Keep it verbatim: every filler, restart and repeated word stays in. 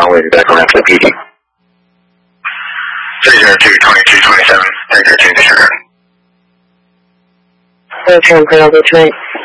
runway back around to the P D. three zero two, twenty-two twenty-seven, three zero two, disregard. Okay, I'm going to